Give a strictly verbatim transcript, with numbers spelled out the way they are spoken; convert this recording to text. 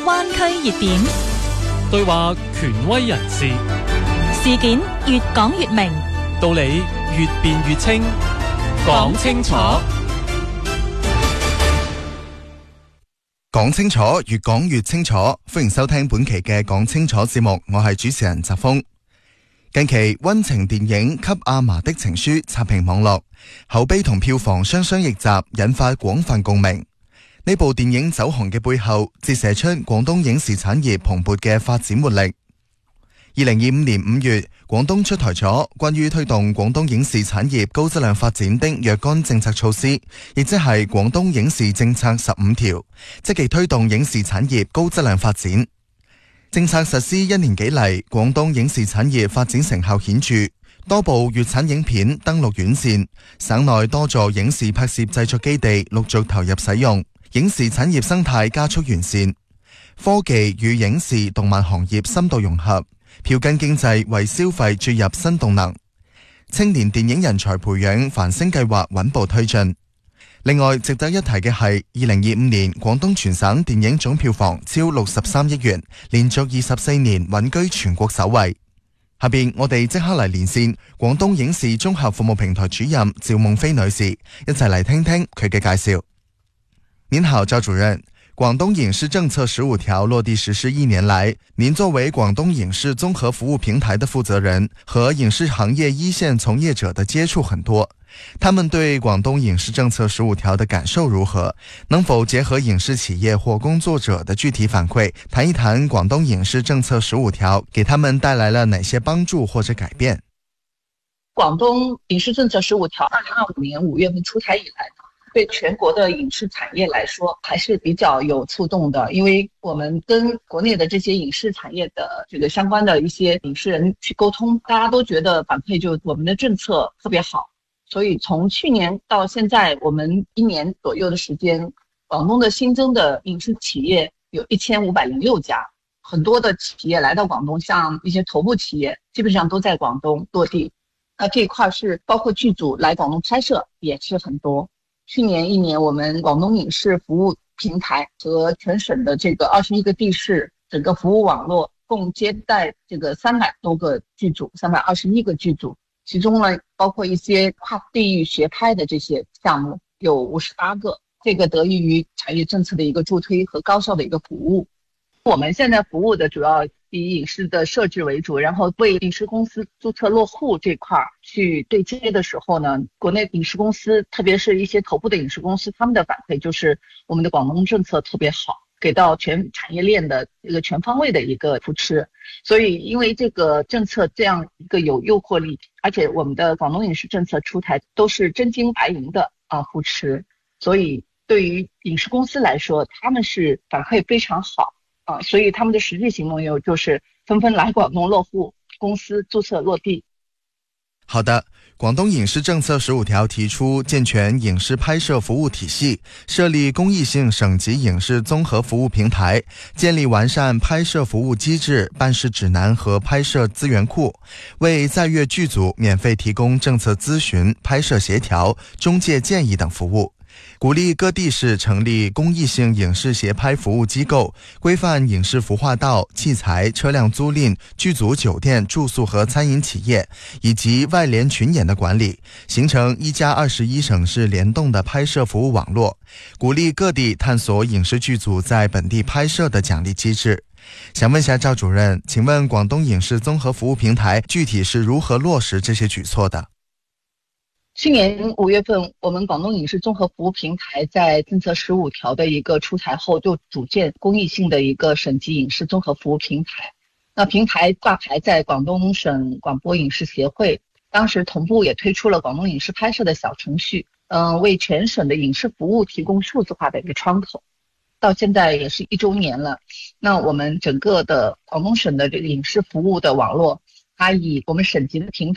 灣區熱點， 對話權威人士， 事件越講越明， 道理越辯越清，講清楚， 講清楚，越講越清楚。歡迎收聽本期嘅講清楚節目，我係主持人澤峰。近期溫情電影《給阿嫲的情書》刷屏網絡，口碑同票房雙雙逆襲，引發廣泛共鳴。呢部電影走紅嘅背後，折射出廣東影視產業蓬勃嘅發展活力。二零二五年五月，廣東出台咗關於推動廣東影視產業高質量發展的若干政策措施，亦即係廣東影視政策十五條，積極推動影視產業高質量發展。政策實施一年幾嚟，廣東影視產業發展成效顯著，多部粵產影片登陸院線，省內多座影視拍攝製作基地陸續投入使用，影視產業生態加速完善，科技與影視動漫行業深度融合，票根經濟為消費注入新動能，青年電影人才培養繁星計劃穩步推進。另外值得一提嘅係，二零二五年廣東全省電影總票房超六十三億元，連續二十四年穩居全國首位。下邊我哋即刻嚟連線廣東影視綜合服務平台主任趙夢飛女士，一齊嚟聽聽佢嘅介紹。您好，趙主任。廣東影視政策十五條落地實施一年來，您作為廣東影視綜合服務平台的負責人，和影視行業一線從業者的接觸很多，他們對廣東影視政策十五條的感受如何？能否結合影視企業或工作者的具體反饋，談一談廣東影視政策十五條給他們帶來了哪些幫助或者改變？ 廣東影視政策十五條二零二五年五月份出台以來，對全國的影視產業來說還是比較有觸動的，因為我們跟國內的這些影視產業的這個相關的一些影視人去溝通，大家都覺得反饋就我們的政策特別好，所以從去年到現在，我們一年左右的時間，廣東的新增的影視企業有一千五百零六家，很多的企業來到廣東，像一些頭部企業基本上都在廣東落地，那這一塊是包括劇組來廣東拍攝也是很多。去年一年，我們廣東影視服務平台和全省的這個二十一個地市整個服務網絡，共接待這個三百多個劇組，三百二十一個劇組，其中呢包括一些跨地域學拍的這些項目有五十八個。這個得益於產業政策的一個助推和高效的一個服務。我們現在服務的主要以影視的設置為主，然後為影視公司註冊落戶這塊去對接的時候呢，國內影視公司，特別是一些頭部的影視公司，他們的反饋就是我們的廣東政策特別好，給到全產業鏈的一個全方位的一個扶持。所以因為這個政策這樣一個有誘惑力，而且我們的廣東影視政策出台都是真金白銀的啊扶持，所以對於影視公司來說，他們是反饋非常好。啊，所以他們的實際行動又就是紛紛來廣東落戶，公司註冊落地。 好的，廣東影視政策十五條提出健全影視拍攝服務體系，設立公益性省級影視綜合服務平台，建立完善拍攝服務機制、辦事指南和拍攝資源庫，為在粵劇組免費提供政策諮詢、拍攝協調、中介建議等服務。鼓勵各地市成立公益性影視協拍服務機構，規範影視服化道、器材、車輛租賃、劇組酒店、住宿和餐飲企業，以及外聯群演的管理，形成一加二十一省市聯動的拍攝服務網絡。鼓勵各地探索影視劇組在本地拍攝的獎勵機制。想問一下趙主任，請問廣東影視綜合服務平台具體是如何落實這些舉措的？ 去年五月份，我們廣東影視綜合服務平台在政策十五條的一個出台後，就組建公益性的一個省級影視綜合服務平台。那平台掛牌在廣東省廣播影視協會，當時同步也推出了廣東影視拍攝的小程序，嗯、呃，為全省的影視服務提供數字化的一個窗口。到現在也是一周年了，那我們整個的廣東省的這個影視服務的網絡，它以我們省級的平台